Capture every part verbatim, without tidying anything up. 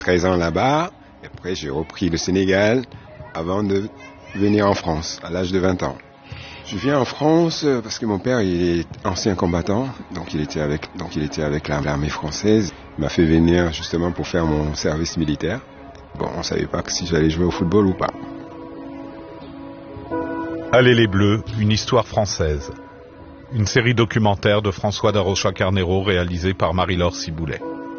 treize ans là-bas, et après j'ai repris le Sénégal avant de venir en France à l'âge de vingt ans. Je viens en France parce que mon père il est ancien combattant, donc il était avec, donc il était avec l'armée française. Il m'a fait venir justement pour faire mon service militaire. Bon, on ne savait pas si j'allais jouer au football ou pas. Allez les Bleus, une histoire française. Une série documentaire de François Darocha Carnero réalisée par Marie-Laure Ciboulet.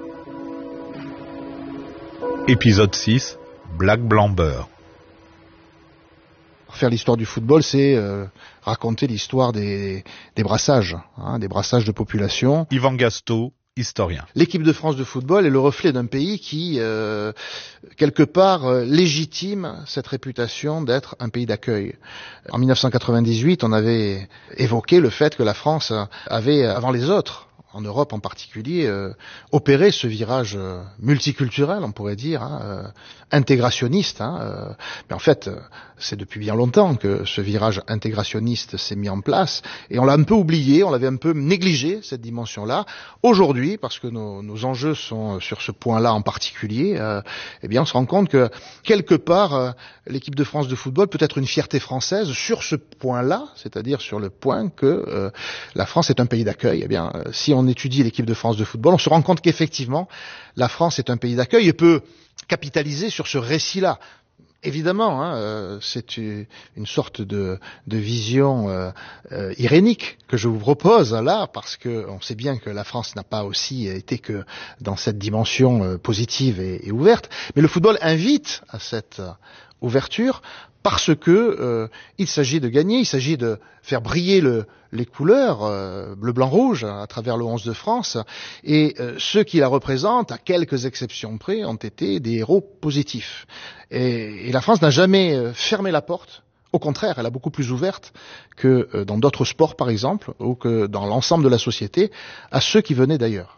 Épisode six, Black Blanc Beurre. Faire l'histoire du football, c'est euh, raconter l'histoire des, des brassages, hein, des brassages de population. Yvan Gastaud, historien. L'équipe de France de football est le reflet d'un pays qui, euh, quelque part, euh, légitime cette réputation d'être un pays d'accueil. En dix-neuf cent quatre-vingt-dix-huit, on avait évoqué le fait que la France avait, avant les autres, en Europe en particulier, euh, opérer ce virage euh, multiculturel, on pourrait dire, hein, euh, intégrationniste. Hein, euh, mais en fait, euh, c'est depuis bien longtemps que ce virage intégrationniste s'est mis en place, et on l'a un peu oublié, on l'avait un peu négligé, cette dimension-là. Aujourd'hui, parce que nos, nos enjeux sont sur ce point-là en particulier, euh, eh bien, on se rend compte que, quelque part, euh, l'équipe de France de football peut être une fierté française sur ce point-là, c'est-à-dire sur le point que euh, la France est un pays d'accueil. Eh bien, euh, si on on étudie l'équipe de France de football, on se rend compte qu'effectivement, la France est un pays d'accueil et peut capitaliser sur ce récit-là. Évidemment, hein, euh, c'est une sorte de, de vision euh, euh, irénique que je vous propose là, parce que on sait bien que la France n'a pas aussi été que dans cette dimension euh, positive et, et ouverte, mais le football invite à cette euh, ouverture parce que euh, il s'agit de gagner, il s'agit de faire briller le, les couleurs euh, bleu, blanc, rouge à travers le onze de France, et euh, ceux qui la représentent, à quelques exceptions près, ont été des héros positifs. Et, et la France n'a jamais euh, fermé la porte. Au contraire, elle a beaucoup plus ouverte que euh, dans d'autres sports, par exemple, ou que dans l'ensemble de la société, à ceux qui venaient d'ailleurs.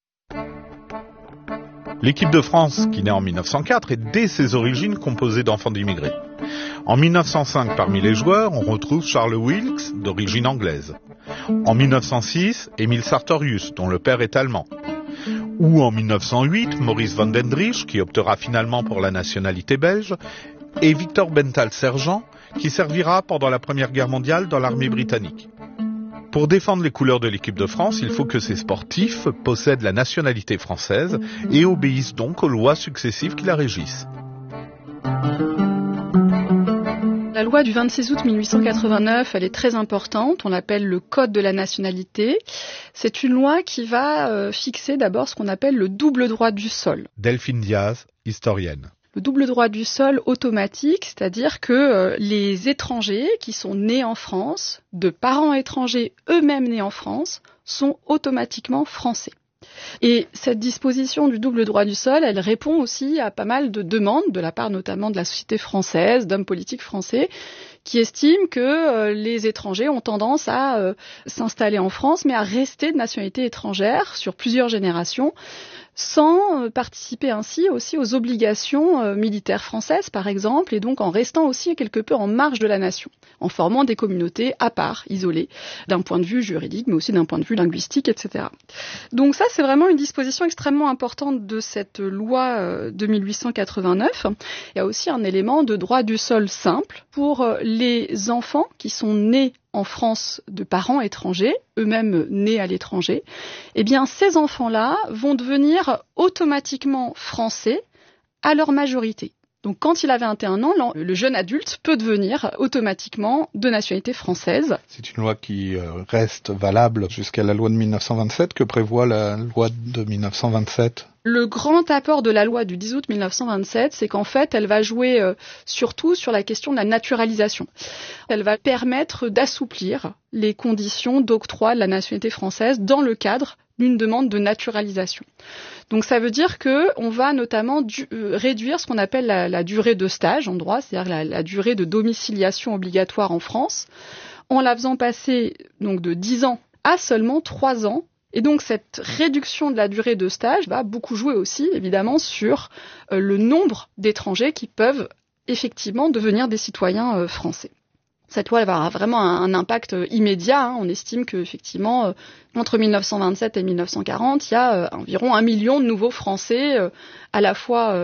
L'équipe de France, qui naît en mille neuf cent quatre, est dès ses origines composée d'enfants d'immigrés. En mille neuf cent cinq, parmi les joueurs, on retrouve Charles Wilkes, d'origine anglaise. En mille neuf cent six, Emile Sartorius, dont le père est allemand. Ou en mille neuf cent huit, Maurice van den Driesch, qui optera finalement pour la nationalité belge, et Victor Bental-Sergent, qui servira pendant la Première Guerre mondiale dans l'armée britannique. Pour défendre les couleurs de l'équipe de France, il faut que ces sportifs possèdent la nationalité française et obéissent donc aux lois successives qui la régissent. La loi du vingt-six août mille huit cent quatre-vingt-neuf, elle est très importante, on l'appelle le Code de la nationalité. C'est une loi qui va euh, fixer d'abord ce qu'on appelle le double droit du sol. Delphine Diaz, historienne. Le double droit du sol automatique, c'est-à-dire que euh, les étrangers qui sont nés en France, de parents étrangers eux-mêmes nés en France, sont automatiquement français. Et cette disposition du double droit du sol, elle répond aussi à pas mal de demandes, de la part notamment de la société française, d'hommes politiques français, qui estiment que euh, les étrangers ont tendance à euh, s'installer en France, mais à rester de nationalité étrangère sur plusieurs générations, sans participer ainsi aussi aux obligations euh, militaires françaises, par exemple, et donc en restant aussi quelque peu en marge de la nation, en formant des communautés à part, isolées, d'un point de vue juridique, mais aussi d'un point de vue linguistique, et cetera. Donc ça, c'est vraiment une disposition extrêmement importante de cette loi euh, de mille huit cent quatre-vingt-neuf. Il y a aussi un élément de droit du sol simple pour euh, les enfants qui sont nés en France de parents étrangers, eux-mêmes nés à l'étranger, eh bien ces enfants-là vont devenir automatiquement français à leur majorité. Donc quand il a vingt et un ans, le jeune adulte peut devenir automatiquement de nationalité française. C'est une loi qui reste valable jusqu'à la loi de mille neuf cent vingt-sept. Que prévoit la loi de mille neuf cent vingt-sept ? Le grand apport de la loi du dix août mille neuf cent vingt-sept, c'est qu'en fait, elle va jouer euh, surtout sur la question de la naturalisation. Elle va permettre d'assouplir les conditions d'octroi de la nationalité française dans le cadre d'une demande de naturalisation. Donc ça veut dire que on va notamment du, euh, réduire ce qu'on appelle la, la durée de stage en droit, c'est-à-dire la, la durée de domiciliation obligatoire en France, en la faisant passer donc de dix ans à seulement trois ans. Et donc cette réduction de la durée de stage va beaucoup jouer aussi, évidemment, sur euh, le nombre d'étrangers qui peuvent effectivement devenir des citoyens euh, français. Cette loi va avoir vraiment un, un impact immédiat. Hein. On estime qu'effectivement, euh, entre mille neuf cent vingt-sept et mille neuf cent quarante, il y a euh, environ un million de nouveaux Français, euh, à la fois euh,